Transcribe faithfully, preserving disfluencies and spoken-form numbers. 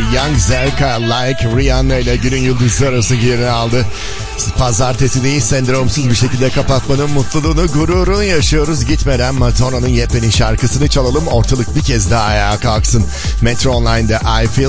Young Zelka Like Rihanna ile günün yıldızı arası yerini aldı. Pazartesi değil, sendromsuz bir şekilde kapatmanın mutluluğunu, gururunu yaşıyoruz. Gitmeden Madonna'nın yepyeni şarkısını çalalım, ortalık bir kez daha ayağa kalksın. Metro Online'da I Feel